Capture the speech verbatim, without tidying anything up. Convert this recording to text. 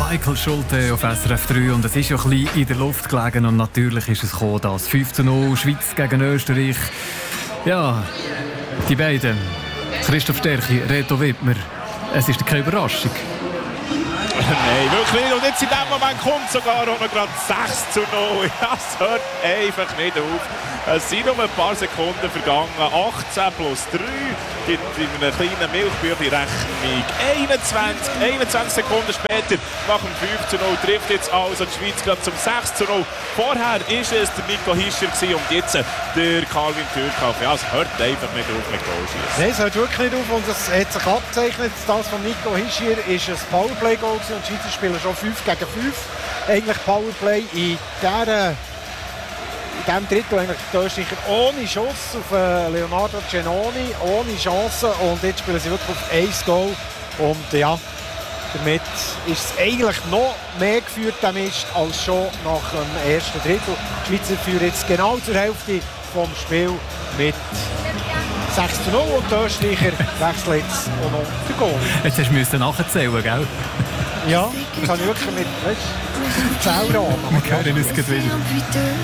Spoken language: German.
Michael Schulte auf S R F drei und es ist ja ein bisschen in der Luft gelegen und natürlich ist es gekommen, das fünf zu null Schweiz gegen Österreich. Ja, die beiden, Christoph Sterchi, Reto Wittmer, es ist keine Überraschung. Nein, wirklich nicht. Und jetzt in dem Moment kommt sogar auch noch gerade sechs zu null. Ja, es hört einfach nicht auf. Es sind nur ein paar Sekunden vergangen. achtzehn plus drei gibt in einer kleinen Milchbüchli-Rechnung einundzwanzig. einundzwanzig Sekunden später, nach dem fünf zu null, trifft jetzt also die Schweiz gerade zum sechs zu null. Vorher war es der Nico Hischier und jetzt der Calvin Türkhoff. Ja, es hört einfach nicht auf mit Goalschießen. Nein, es hört wirklich nicht auf und es hat sich abgezeichnet. Das von Nico Hischier ist ein Powerplay-Goal und die Schweizer spielen schon fünf gegen fünf. Eigentlich Powerplay in dieser In diesem Drittel eigentlich die Österreicher ohne Schuss auf Leonardo Genoni, ohne Chance und jetzt spielen sie wirklich auf ein Goal und ja, damit ist es eigentlich noch mehr geführt als schon nach dem ersten Drittel. Die Schweizer führen jetzt genau zur Hälfte vom Spiel mit sechs zu null und die Österreicher wechseln jetzt auch noch den Goal. Jetzt hast du müssen nachzählen, gell? Ja, das habe ich wirklich mit, weißt du, Zählrahmen. Wir hören uns gleich wieder.